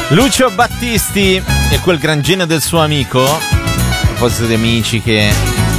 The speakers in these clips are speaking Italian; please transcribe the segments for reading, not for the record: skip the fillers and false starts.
Lucio Battisti e quel gran genio del suo amico. A proposito di amici che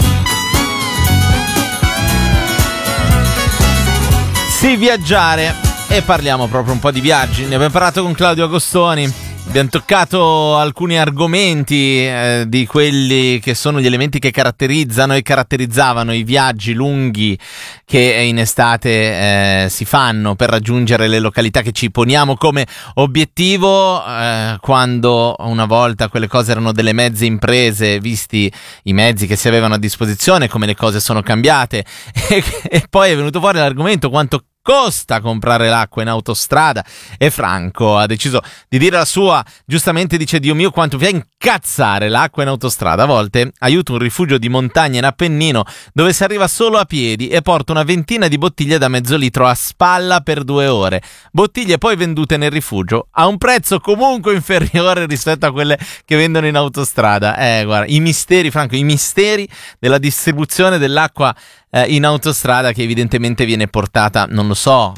sì, viaggiare, e parliamo proprio un po' di viaggi. Ne abbiamo parlato con Claudio Agostoni. Abbiamo toccato alcuni argomenti di quelli che sono gli elementi che caratterizzano e caratterizzavano i viaggi lunghi che in estate si fanno per raggiungere le località che ci poniamo come obiettivo, quando una volta quelle cose erano delle mezze imprese, visti i mezzi che si avevano a disposizione, come le cose sono cambiate e poi è venuto fuori l'argomento quanto costa comprare l'acqua in autostrada, e Franco ha deciso di dire la sua. Giustamente dice: Dio mio, quanto vi fa incazzare l'acqua in autostrada. A volte aiuto un rifugio di montagna in Appennino dove si arriva solo a piedi e porto una ventina di bottiglie da mezzo litro a spalla per 2 ore, bottiglie poi vendute nel rifugio a un prezzo comunque inferiore rispetto a quelle che vendono in autostrada. Guarda, i misteri, Franco, i misteri della distribuzione dell'acqua in autostrada, che evidentemente viene portata, non lo so,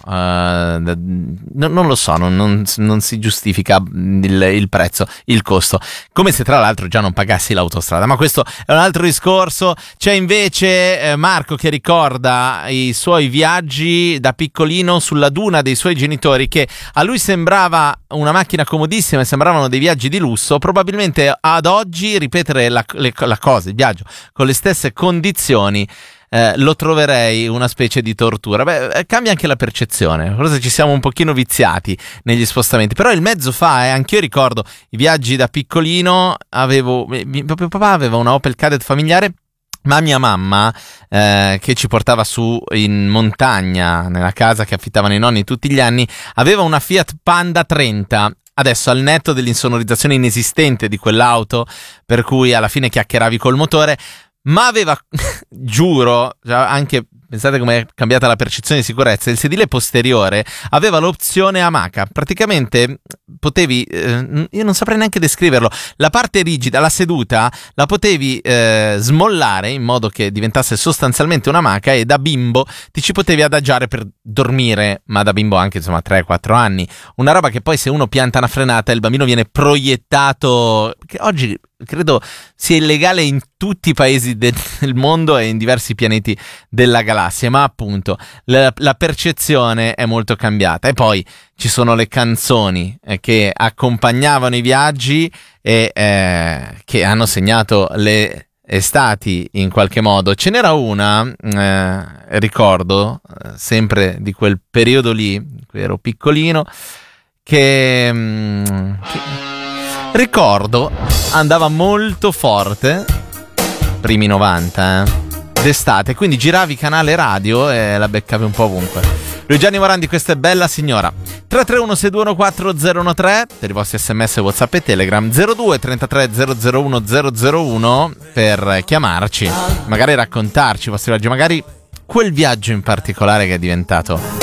non si giustifica il prezzo, il costo, come se tra l'altro già non pagassi l'autostrada, ma questo è un altro discorso. C'è invece Marco che ricorda i suoi viaggi da piccolino sulla duna dei suoi genitori, che a lui sembrava una macchina comodissima e sembravano dei viaggi di lusso. Probabilmente ad oggi ripetere la cosa, il viaggio con le stesse condizioni, lo troverei una specie di tortura. Cambia anche la percezione, forse ci siamo un pochino viziati negli spostamenti, però il mezzo fa, anch'io ricordo i viaggi da piccolino. Mio papà aveva una Opel Kadett familiare, ma mia mamma, che ci portava su in montagna nella casa che affittavano i nonni tutti gli anni, aveva una Fiat Panda 30. Adesso, al netto dell'insonorizzazione inesistente di quell'auto, per cui alla fine chiacchieravi col motore, ma aveva, giuro, anche, pensate come è cambiata la percezione di sicurezza, il sedile posteriore aveva l'opzione amaca. Praticamente potevi, io non saprei neanche descriverlo, la parte rigida, la seduta, la potevi smollare in modo che diventasse sostanzialmente un'amaca, e da bimbo ti ci potevi adagiare per dormire, ma da bimbo anche, insomma, 3-4 anni. Una roba che poi, se uno pianta una frenata, il bambino viene proiettato, che oggi credo sia illegale in tutti i paesi del mondo e in diversi pianeti della galassia, ma appunto la percezione è molto cambiata. E poi ci sono le canzoni che accompagnavano i viaggi e che hanno segnato le estati in qualche modo. Ce n'era una, ricordo, sempre di quel periodo lì, in cui ero piccolino, che ricordo andava molto forte, primi 90, d'estate, quindi giravi canale radio e la beccavi un po' ovunque. Lui Gianni Morandi, questa è Bella Signora. 331-621-4013 per i vostri sms, WhatsApp e Telegram, 02 33 001 001 per chiamarci, magari raccontarci i vostri viaggi, magari quel viaggio in particolare che è diventato